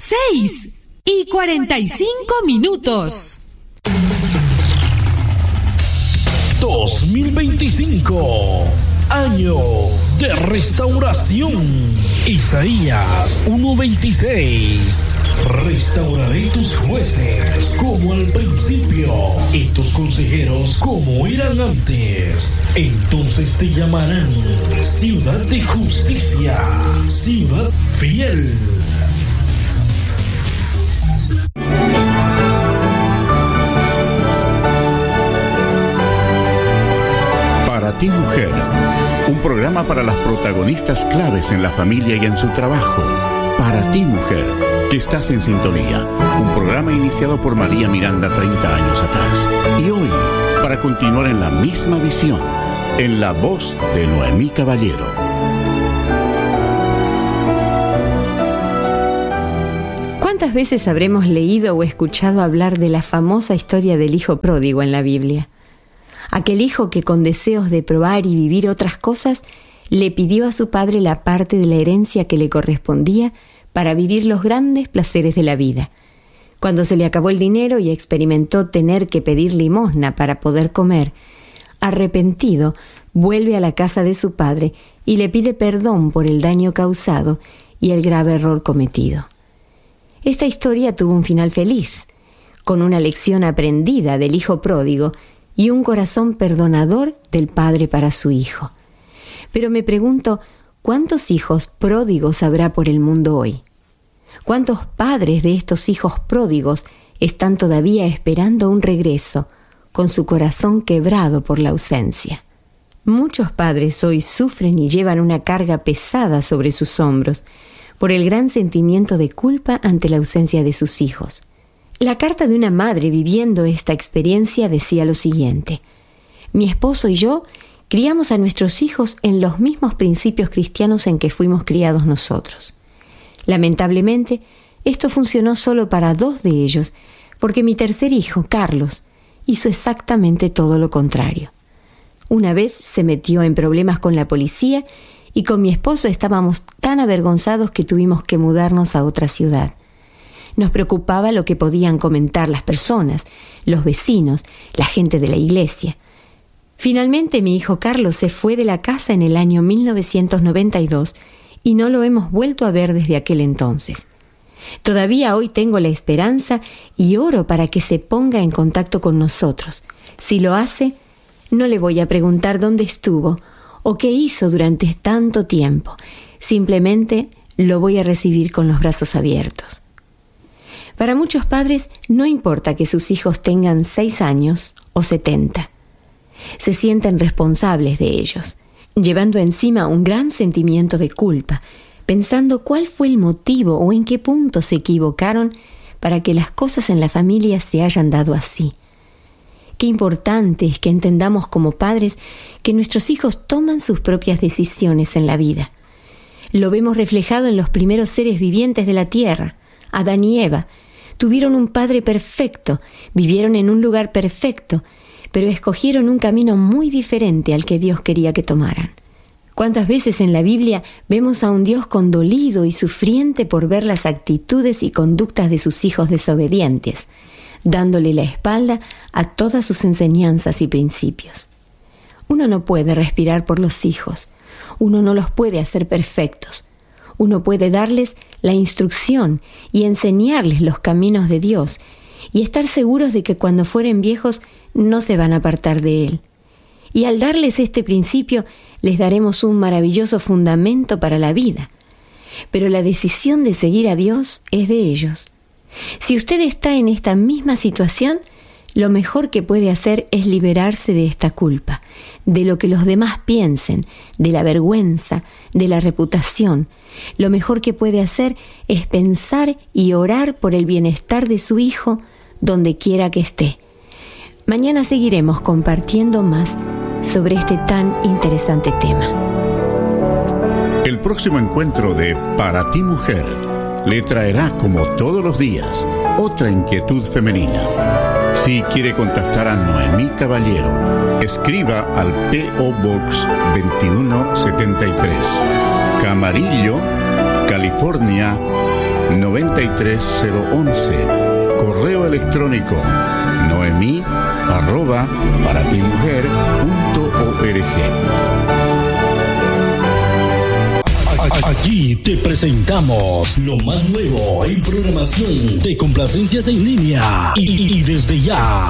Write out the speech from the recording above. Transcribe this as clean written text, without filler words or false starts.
6:45. 2025, año de restauración. Isaías 1:26. Restauraré tus jueces como al principio y tus consejeros como eran antes. Entonces te llamarán ciudad de justicia, ciudad fiel. Para ti, mujer, un programa para las protagonistas claves en la familia y en su trabajo. Para ti, mujer, que estás en sintonía, un programa iniciado por María Miranda 30 años atrás. Y hoy, para continuar en la misma visión, en la voz de Noemí Caballero. ¿Cuántas veces habremos leído o escuchado hablar de la famosa historia del hijo pródigo en la Biblia? Aquel hijo que con deseos de probar y vivir otras cosas, le pidió a su padre la parte de la herencia que le correspondía para vivir los grandes placeres de la vida. Cuando se le acabó el dinero y experimentó tener que pedir limosna para poder comer, arrepentido, vuelve a la casa de su padre y le pide perdón por el daño causado y el grave error cometido. Esta historia tuvo un final feliz, con una lección aprendida del hijo pródigo y un corazón perdonador del padre para su hijo. Pero me pregunto, ¿cuántos hijos pródigos habrá por el mundo hoy? ¿Cuántos padres de estos hijos pródigos están todavía esperando un regreso, con su corazón quebrado por la ausencia? Muchos padres hoy sufren y llevan una carga pesada sobre sus hombros por el gran sentimiento de culpa ante la ausencia de sus hijos. La carta de una madre viviendo esta experiencia decía lo siguiente: mi esposo y yo criamos a nuestros hijos en los mismos principios cristianos en que fuimos criados nosotros. Lamentablemente, esto funcionó solo para 2 de ellos, porque mi tercer hijo, Carlos, hizo exactamente todo lo contrario. Una vez se metió en problemas con la policía y con mi esposo estábamos tan avergonzados que tuvimos que mudarnos a otra ciudad. Nos preocupaba lo que podían comentar las personas, los vecinos, la gente de la iglesia. Finalmente mi hijo Carlos se fue de la casa en el año 1992 y no lo hemos vuelto a ver desde aquel entonces. Todavía hoy tengo la esperanza y oro para que se ponga en contacto con nosotros. Si lo hace, no le voy a preguntar dónde estuvo o qué hizo durante tanto tiempo. Simplemente lo voy a recibir con los brazos abiertos. Para muchos padres no importa que sus hijos tengan 6 años o 70. Se sienten responsables de ellos, llevando encima un gran sentimiento de culpa, pensando cuál fue el motivo o en qué punto se equivocaron para que las cosas en la familia se hayan dado así. Qué importante es que entendamos como padres que nuestros hijos toman sus propias decisiones en la vida. Lo vemos reflejado en los primeros seres vivientes de la tierra, Adán y Eva. Tuvieron un padre perfecto, vivieron en un lugar perfecto, pero escogieron un camino muy diferente al que Dios quería que tomaran. ¿Cuántas veces en la Biblia vemos a un Dios condolido y sufriente por ver las actitudes y conductas de sus hijos desobedientes, dándole la espalda a todas sus enseñanzas y principios? Uno no puede respirar por los hijos, uno no los puede hacer perfectos. Uno puede darles la instrucción y enseñarles los caminos de Dios y estar seguros de que cuando fueren viejos no se van a apartar de Él. Y al darles este principio, les daremos un maravilloso fundamento para la vida. Pero la decisión de seguir a Dios es de ellos. Si usted está en esta misma situación, lo mejor que puede hacer es liberarse de esta culpa, de lo que los demás piensen, de la vergüenza, de la reputación. Lo mejor que puede hacer es pensar y orar por el bienestar de su hijo donde quiera que esté. Mañana seguiremos compartiendo más sobre este tan interesante tema. El próximo encuentro de Para ti, mujer le traerá, como todos los días, otra inquietud femenina. Si quiere contactar a Noemí Caballero, escriba al P.O. Box 2173, Camarillo, California 93011. Correo electrónico noemi@paratimujer.org. Aquí te presentamos lo más nuevo en programación de complacencias en línea y desde ya